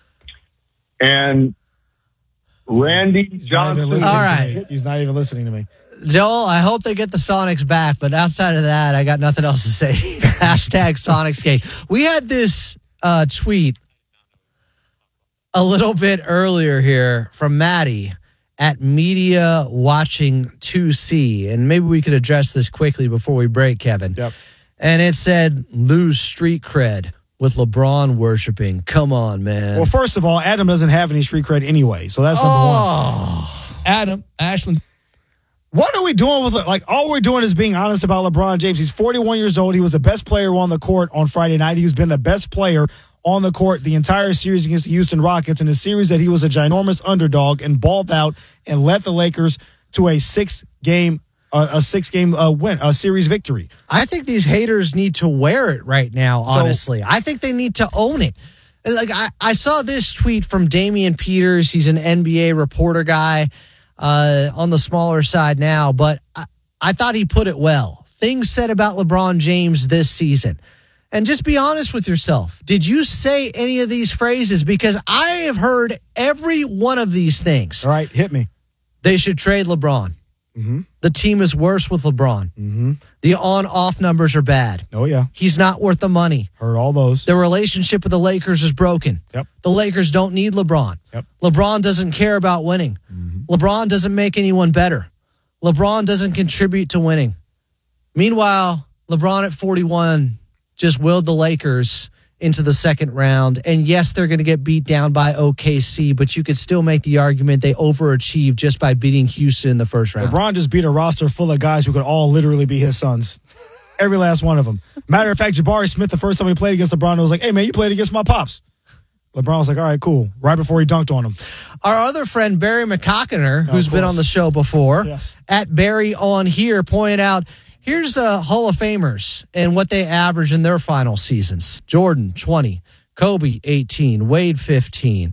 And Randy Johnson. All right. He's not even listening to me. Joel, I hope they get the Sonics back, but outside of that, I got nothing else to say. Hashtag Sonicsgate. We had this tweet a little bit earlier here from Maddie at Media Watching 2C, and maybe we could address this quickly before we break, Kevin. Yep. And it said, lose street cred with LeBron worshiping. Come on, man. Well, first of all, Adam doesn't have any street cred anyway, so that's number one. Adam, Ashland. What are we doing with it? Like, all we're doing is being honest about LeBron James. He's 41 years old. He was the best player on the court on Friday night. He's been the best player on the court the entire series against the Houston Rockets, in a series that he was a ginormous underdog and balled out and led the Lakers to a 6-game win, a series victory. I think these haters need to wear it right now, honestly. I think they need to own it. Like, I saw this tweet from Damian Peters. He's an NBA reporter guy on the smaller side now, but I thought he put it well. Things said about LeBron James this season. And just be honest with yourself. Did you say any of these phrases? Because I have heard every one of these things. All right, hit me. They should trade LeBron. Mm-hmm. The team is worse with LeBron. Mm-hmm. The on-off numbers are bad. Oh, yeah. He's not worth the money. Heard all those. The relationship with the Lakers is broken. Yep. The Lakers don't need LeBron. Yep. LeBron doesn't care about winning. Mm-hmm. LeBron doesn't make anyone better. LeBron doesn't contribute to winning. Meanwhile, LeBron at 41 just willed the Lakers into the second round. And yes, they're going to get beat down by OKC, but you could still make the argument they overachieved just by beating Houston in the first round. LeBron just beat a roster full of guys who could all literally be his sons. Every last one of them. Matter of fact, Jabari Smith, the first time he played against LeBron, was like, hey, man, you played against my pops. LeBron was like, all right, cool. Right before he dunked on him. Our other friend, Barry McCockiner, who's been on the show before, at Barry on here, pointed out, here's Hall of Famers and what they average in their final seasons. Jordan, 20. Kobe, 18. Wade, 15.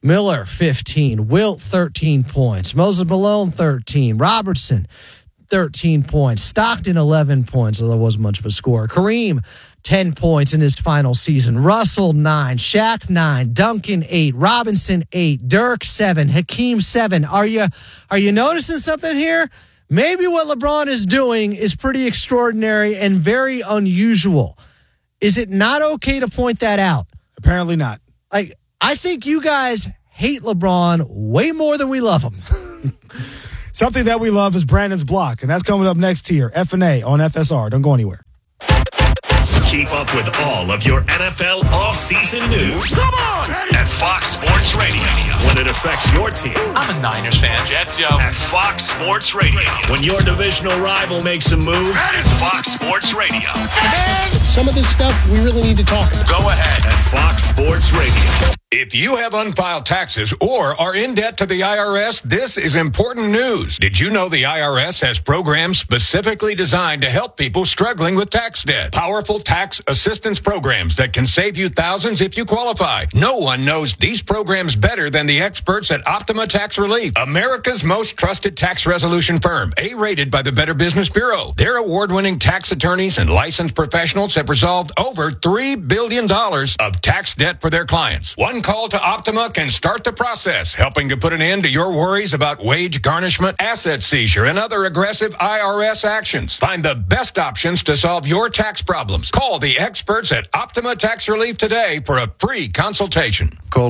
Miller, 15. Wilt, 13 points. Moses Malone, 13. Robertson, 13 points. Stockton, 11 points, although it wasn't much of a score. Kareem, 10 points in his final season. Russell, 9. Shaq, 9. Duncan, 8. Robinson, 8. Dirk, 7. Hakeem, 7. Are you noticing something here? Maybe what LeBron is doing is pretty extraordinary and very unusual. Is it not okay to point that out? Apparently not. Like, I think you guys hate LeBron way more than we love him. Something that we love is Brandon's Block, and that's coming up next here. F&A on FSR. Don't go anywhere. Keep up with all of your NFL offseason news. Come on! At Fox Sports Radio. When it affects your team. I'm a Niners fan. Jets, yo. At Fox Sports Radio. When your divisional rival makes a move. At Fox Sports Radio. Some of this stuff we really need to talk about. Go ahead. At Fox Sports Radio. If you have unfiled taxes or are in debt to the IRS, this is important news. Did you know the IRS has programs specifically designed to help people struggling with tax debt? Powerful tax assistance programs that can save you thousands if you qualify. No one knows these programs better than the experts at Optima Tax Relief, America's most trusted tax resolution firm, A-rated by the Better Business Bureau. Their award-winning tax attorneys and licensed professionals have resolved over $3 billion of tax debt for their clients. One call to Optima can start the process, helping to put an end to your worries about wage garnishment, asset seizure, and other aggressive IRS actions. Find the best options to solve your tax problems. Call the experts at Optima Tax Relief today for a free consultation. Call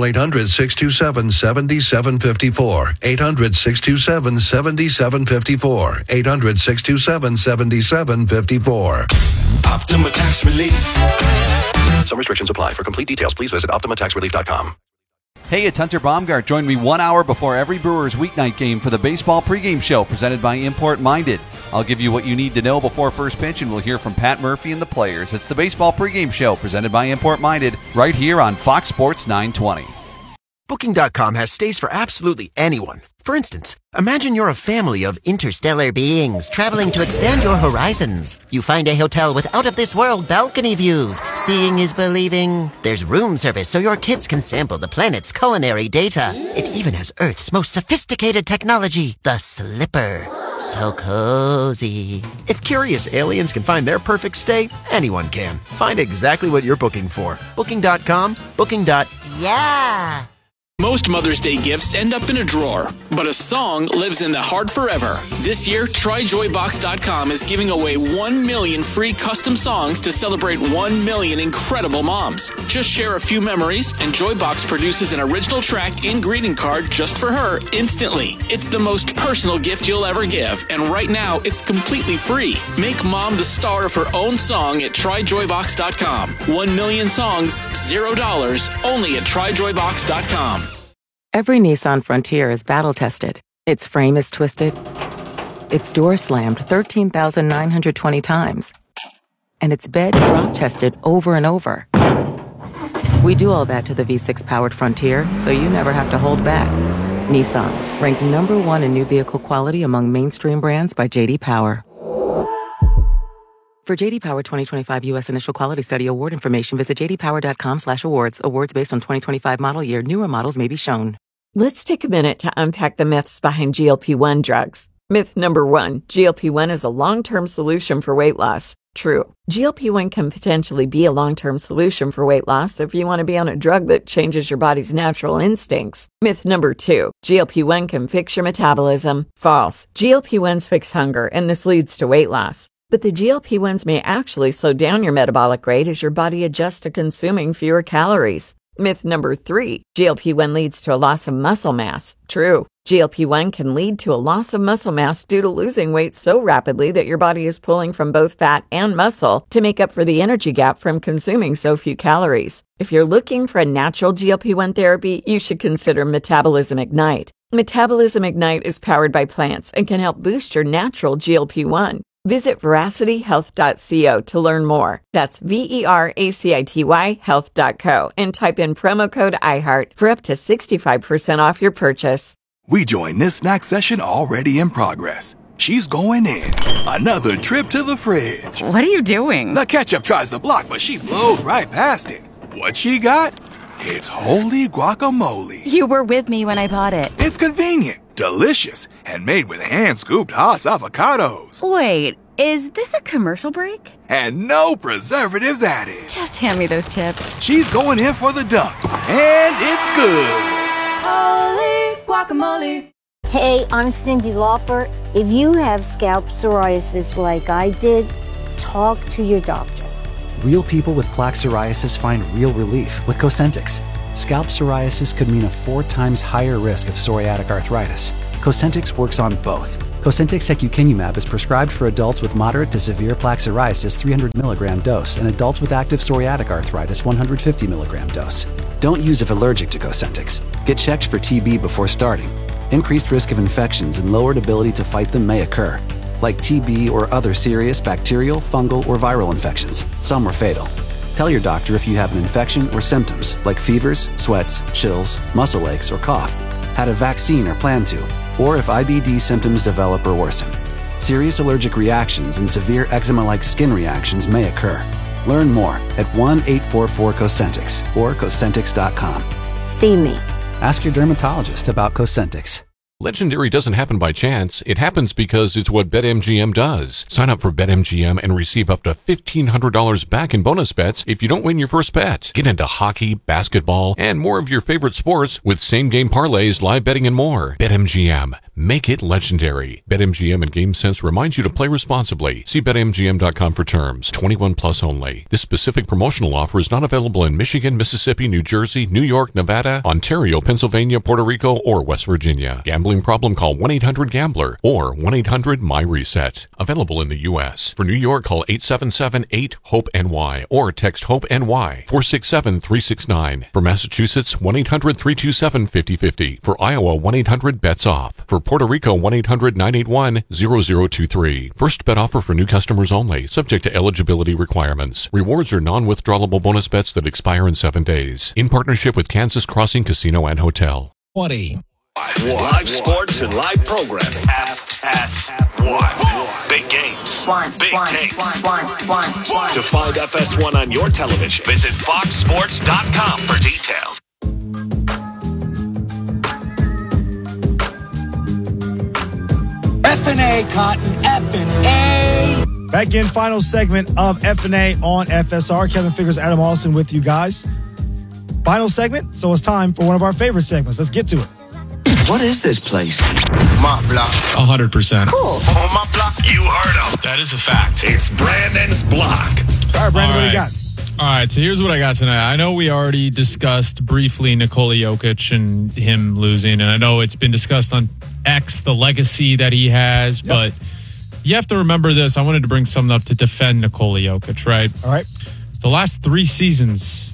800-627-7754. 800-627-7754. 800-627-7754. Optima Tax Relief. Some restrictions apply. For complete details, please visit OptimaTaxRelief.com. Hey, it's Hunter Baumgart. Join me 1 hour before every Brewers weeknight game for the baseball pregame show presented by Import Minded. I'll give you what you need to know before first pitch, and we'll hear from Pat Murphy and the players. It's the baseball pregame show presented by Import Minded right here on Fox Sports 920. Booking.com has stays for absolutely anyone. For instance, imagine you're a family of interstellar beings traveling to expand your horizons. You find a hotel with out-of-this-world balcony views. Seeing is believing. There's room service so your kids can sample the planet's culinary data. It even has Earth's most sophisticated technology, the Slipper. So cozy. If curious aliens can find their perfect stay, anyone can. Find exactly what you're booking for. Booking.com, booking.yeah. Most Mother's Day gifts end up in a drawer, but a song lives in the heart forever. This year, TryJoyBox.com is giving away 1 million free custom songs to celebrate 1 million incredible moms. Just share a few memories, and Joybox produces an original track and greeting card just for her instantly. It's the most personal gift you'll ever give, and right now, it's completely free. Make mom the star of her own song at TryJoyBox.com. 1 million songs, $0, only at TryJoyBox.com. Every Nissan Frontier is battle-tested. Its frame is twisted. Its door slammed 13,920 times. And its bed drop-tested over and over. We do all that to the V6-powered Frontier, so you never have to hold back. Nissan, ranked #1 in new vehicle quality among mainstream brands by J.D. Power. For J.D. Power 2025 U.S. Initial Quality Study award information, visit jdpower.com/awards. Awards based on 2025 model year. Newer models may be shown. Let's take a minute to unpack the myths behind GLP-1 drugs. Myth number 1, GLP-1 is a long-term solution for weight loss. True. GLP-1 can potentially be a long-term solution for weight loss if you want to be on a drug that changes your body's natural instincts. Myth number 2, GLP-1 can fix your metabolism. False. GLP-1s fix hunger, and this leads to weight loss. But the GLP-1s may actually slow down your metabolic rate as your body adjusts to consuming fewer calories. Myth number 3, GLP-1 leads to a loss of muscle mass. True. GLP-1 can lead to a loss of muscle mass due to losing weight so rapidly that your body is pulling from both fat and muscle to make up for the energy gap from consuming so few calories. If you're looking for a natural GLP-1 therapy, you should consider Metabolism Ignite. Metabolism Ignite is powered by plants and can help boost your natural GLP-1. Visit veracityhealth.co to learn more. That's VERACITY health.co and type in promo code IHEART for up to 65% off your purchase. We join this snack session already in progress. She's going in. Another trip to the fridge. What are you doing? The ketchup tries to block, but she blows right past it. What she got? It's holy guacamole. You were with me when I bought it. It's convenient, delicious, and made with hand-scooped Haas avocados. Wait, is this a commercial break? And no preservatives added. Just hand me those chips. She's going in for the dunk, and it's good. Holy guacamole. Hey, I'm Cyndi Lauper. If you have scalp psoriasis like I did, talk to your doctor. Real people with plaque psoriasis find real relief with Cosentyx. Scalp psoriasis could mean a 4 times higher risk of psoriatic arthritis. Cosentyx works on both. Cosentyx secukinumab is prescribed for adults with moderate to severe plaque psoriasis 300 milligram dose and adults with active psoriatic arthritis 150 milligram dose. Don't use if allergic to Cosentyx. Get checked for TB before starting. Increased risk of infections and lowered ability to fight them may occur, like TB or other serious bacterial, fungal, or viral infections. Some are fatal. Tell your doctor if you have an infection or symptoms like fevers, sweats, chills, muscle aches, or cough, had a vaccine or plan to, or if IBD symptoms develop or worsen. Serious allergic reactions and severe eczema-like skin reactions may occur. Learn more at 1-844-COSENTYX or Cosentyx.com. See me. Ask your dermatologist about Cosentyx. Legendary doesn't happen by chance. It happens because it's what BetMGM does. Sign up for BetMGM and receive up to $1,500 back in bonus bets if you don't win your first bet. Get into hockey, basketball, and more of your favorite sports with same-game parlays, live betting, and more. BetMGM. Make it legendary. BetMGM and GameSense reminds you to play responsibly. See BetMGM.com for terms. 21 plus only. This specific promotional offer is not available in Michigan, Mississippi, New Jersey, New York, Nevada, Ontario, Pennsylvania, Puerto Rico, or West Virginia. Gambling problem? Call 1-800-GAMBLER or 1-800-MY-RESET. Available in the U.S. For New York, call 877-8-HOPE-NY or text HOPE-NY 467-369. For Massachusetts, 1-800-327-5050. For Iowa, 1-800-BETS-OFF. For Puerto Rico, 1-800-981-0023. First bet offer for new customers only, subject to eligibility requirements. Rewards are non-withdrawable bonus bets that expire in 7 days. In partnership with Kansas Crossing Casino and Hotel. 20. Live sports and live programming. FS1. Big games. Big takes. To find FS1 on your television, visit foxsports.com for details. F&A, Cotton, F&A. Back in, final segment of F&A on FSR. Kevin Figures, Adam Austin with you guys. Final segment, so it's time for one of our favorite segments. Let's get to it. What is this place? My block. 100%. Cool. On my block. You heard him. That is a fact. It's Brandon's block. All right, Brandon, what do you got? All right, so here's what I got tonight. I know we already discussed briefly Nikola Jokic and him losing, and I know it's been discussed on X, the legacy that he has, but you have to remember this. I wanted to bring something up to defend Nikola Jokic, right? All right. The last 3 seasons,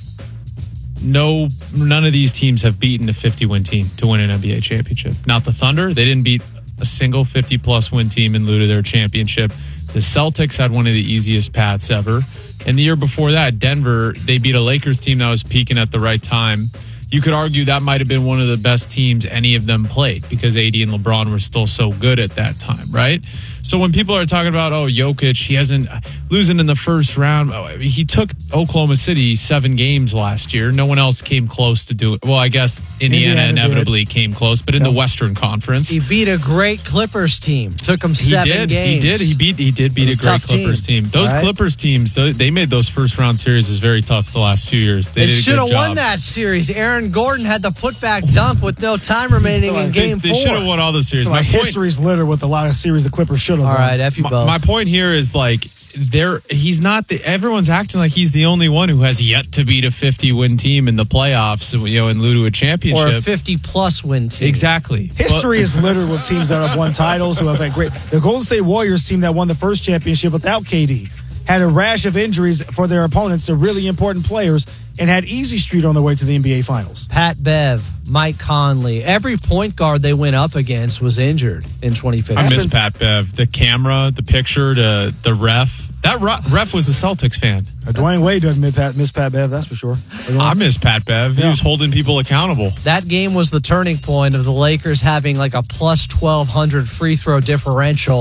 none of these teams have beaten a 50-win team to win an NBA championship. Not the Thunder. They didn't beat a single 50-plus win team in lieu to their championship. The Celtics had one of the easiest paths ever. And the year before that, Denver, they beat a Lakers team that was peaking at the right time. You could argue that might have been one of the best teams any of them played because AD and LeBron were still so good at that time, right? So when people are talking about, Jokic, he hasn't losing in the first round. He took Oklahoma City 7 games last year. No one else came close to do it. Well, I guess Indiana inevitably came close, but in the Western Conference. He beat a great Clippers team. Took him 7 games. He did beat a great Clippers team. Those Clippers teams, they made those first round series very tough the last few years. They should have won that series. Aaron Gordon had the putback dunk with no time remaining in game 4. They should have won all the series. My history's littered with a lot of series the Clippers should have won. All right, F you both. My point here is he's not everyone's acting like he's the only one who has yet to beat a 50-win team in the playoffs, in lieu to a championship. Or a 50-plus win team. Exactly. History is littered with teams that have won titles, who have had great. The Golden State Warriors team that won the first championship without KD had a rash of injuries for their opponents, the really important players, and had easy street on their way to the NBA Finals. Pat Bev, Mike Conley, every point guard they went up against was injured in 2015. I miss Pat Bev. The camera, the picture, the ref. That ref was a Celtics fan. Dwayne Wade doesn't miss Pat Bev, that's for sure. I miss Pat Bev. He was holding people accountable. That game was the turning point of the Lakers having like a plus 1,200 free throw differential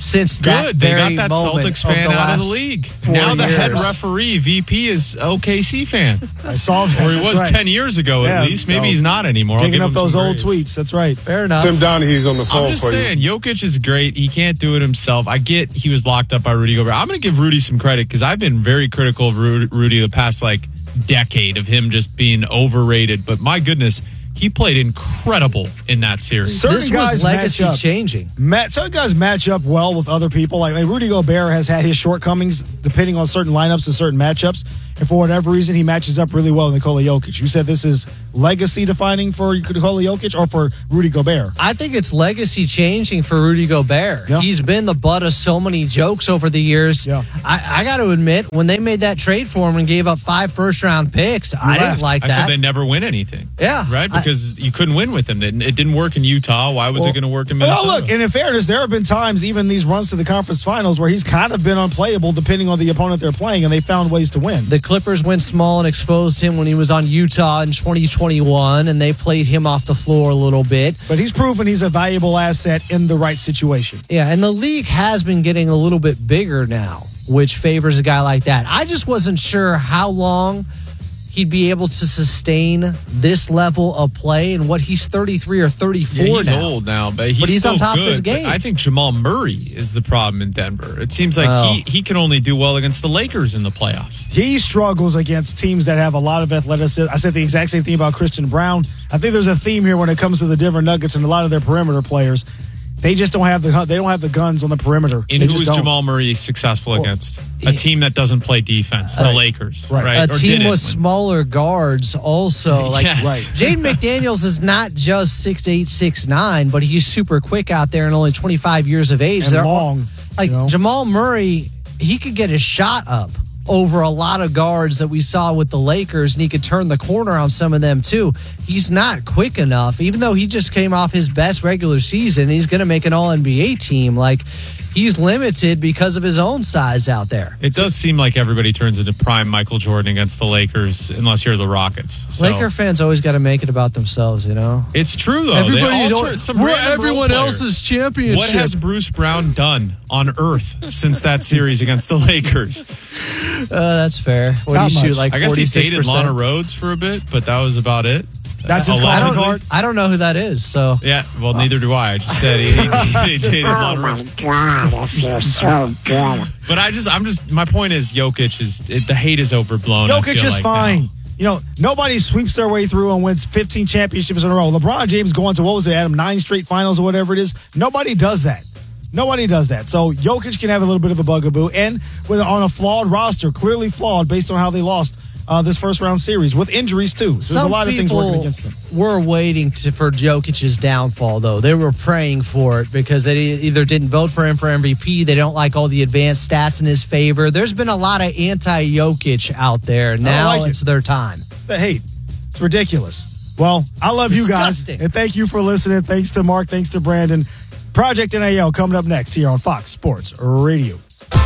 since that Good. They got very that moment Celtics fan out of the last league. 4 Now the head years. referee, VP, is OKC fan. I saw that. Or he That's was right. 10 years ago at least. Maybe he's not anymore. I'll Digging give up him those some old praise. tweets. That's right. Fair enough. Tim Donaghy's on the phone I'm just for saying, Jokic is great. He can't do it himself. I get he was locked up by Rudy Gobert. I'm going to give Rudy some credit because I've been very critical of Rudy the past decade of him just being overrated. But my goodness, he played incredible in that series. This was legacy changing. Certain guys match up well with other people. Like Rudy Gobert has had his shortcomings depending on certain lineups and certain matchups. And for whatever reason, he matches up really well with Nikola Jokic. You said this is legacy defining for Nikola Jokic or for Rudy Gobert? I think it's legacy changing for Rudy Gobert. Yeah. He's been the butt of so many jokes over the years. Yeah. I got to admit, when they made that trade for him and gave up 5 first-round picks, I didn't like that. I said they never win anything. Yeah. Right? Because you couldn't win with him. It didn't work in Utah. Why was it going to work in Minnesota? Well, look, and in fairness, there have been times, even these runs to the conference finals, where he's kind of been unplayable depending on the opponent they're playing, and they found ways to win. The Clippers went small and exposed him when he was on Utah in 2021, and they played him off the floor a little bit. But he's proven he's a valuable asset in the right situation. Yeah, and the league has been getting a little bit bigger now, which favors a guy like that. I just wasn't sure how long he'd be able to sustain this level of play, and what he's 33 or 34 he's now. old now, but he's on top good. of his game. I think Jamal Murray is the problem in Denver. It seems like he can only do well against the Lakers in the playoffs. He struggles against teams that have a lot of athleticism. I said the exact same thing about Christian Brown. I think there's a theme here when it comes to the Denver Nuggets and a lot of their perimeter players. They just don't have the guns on the perimeter. And who is Jamal Murray successful against? A team that doesn't play defense, the Lakers, right? A team with smaller guards also. Yes. Jaden McDaniels is not just 6'8", 6'9", but he's super quick out there and only 25 years of age. And long. Jamal Murray, he could get his shot up over a lot of guards that we saw with the Lakers, and he could turn the corner on some of them too. He's not quick enough, even though he just came off his best regular season. He's going to make an All-NBA team. He's limited because of his own size out there. It does seem like everybody turns into prime Michael Jordan against the Lakers, unless you're the Rockets. So. Laker fans always got to make it about themselves, you know? It's true, though. We're everyone else's championship. What has Bruce Brown done on earth since that series against the Lakers? That's fair. What do you shoot, I guess he dated Lana Rhodes for a bit, but that was about it. That's his calling card? I don't know who that is, so. Yeah, well, neither do I. I just said he dated Lana Rhodes. Oh, my God, if you're so good. But my point is Jokic the hate is overblown. Jokic is fine. Now. Nobody sweeps their way through and wins 15 championships in a row. LeBron James going to, 9 straight finals or whatever it is. Nobody does that. Nobody does that. So Jokic can have a little bit of a bugaboo, and on a flawed roster, clearly flawed based on how they lost this first round series with injuries too. So there's a lot of things working against them. We're waiting for Jokic's downfall, though. They were praying for it because they either didn't vote for him for MVP, they don't like all the advanced stats in his favor. There's been a lot of anti-Jokic out there. Now it's their time. It's the hate. It's ridiculous. Well, I love you guys, and thank you for listening. Thanks to Mark. Thanks to Brandon. Project NAL coming up next here on Fox Sports Radio.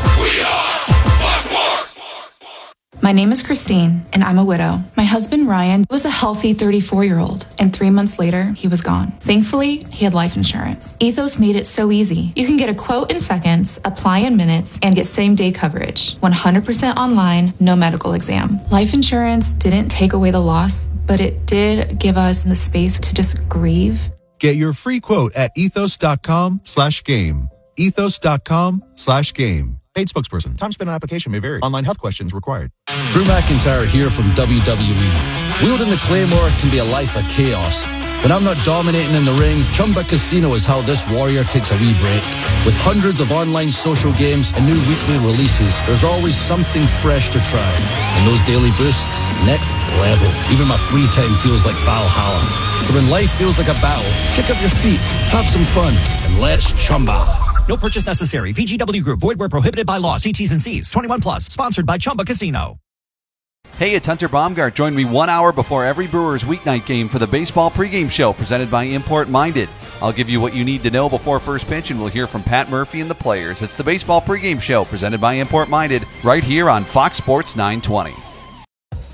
My name is Christine, and I'm a widow. My husband, Ryan, was a healthy 34-year-old, and 3 months later, he was gone. Thankfully, he had life insurance. Ethos made it so easy. You can get a quote in seconds, apply in minutes, and get same-day coverage. 100% online, no medical exam. Life insurance didn't take away the loss, but it did give us the space to just grieve. Get your free quote at ethos.com/game. Ethos.com/game. Paid spokesperson. Time spent on application may vary. Online health questions required. Drew McIntyre here from WWE. Wielding the Claymore can be a life of chaos. When I'm not dominating in the ring, Chumba Casino is how this warrior takes a wee break. With hundreds of online social games and new weekly releases, there's always something fresh to try. And those daily boosts, next level. Even my free time feels like Valhalla. So when life feels like a battle, kick up your feet, have some fun, and let's Chumba. No purchase necessary. VGW Group. Void where prohibited by law. See T's and C's. 21 plus. Sponsored by Chumba Casino. Hey, it's Hunter Baumgart. Join me 1 hour before every Brewers weeknight game for the baseball pregame show presented by Import Minded. I'll give you what you need to know before first pitch, and we'll hear from Pat Murphy and the players. It's the baseball pregame show presented by Import Minded right here on Fox Sports 920.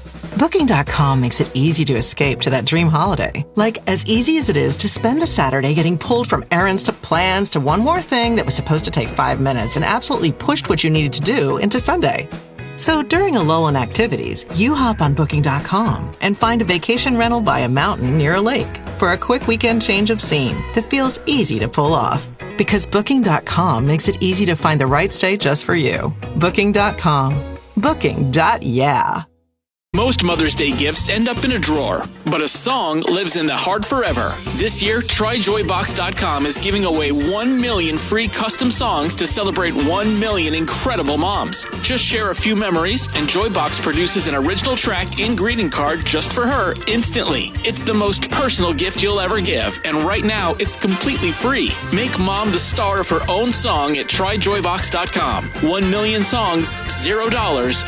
Booking.com makes it easy to escape to that dream holiday. Like, as easy as it is to spend a Saturday getting pulled from errands to plans to one more thing that was supposed to take 5 minutes and absolutely pushed what you needed to do into Sunday. So during a lull in activities, you hop on Booking.com and find a vacation rental by a mountain near a lake for a quick weekend change of scene that feels easy to pull off. Because Booking.com makes it easy to find the right stay just for you. Booking.com. Booking.yeah. Most Mother's Day gifts end up in a drawer, but a song lives in the heart forever. This year, TryJoyBox.com is giving away 1 million free custom songs to celebrate 1 million incredible moms. Just share a few memories, and Joybox produces an original track and greeting card just for her instantly. It's the most personal gift you'll ever give, and right now, it's completely free. Make mom the star of her own song at TryJoyBox.com. 1 million songs, $0,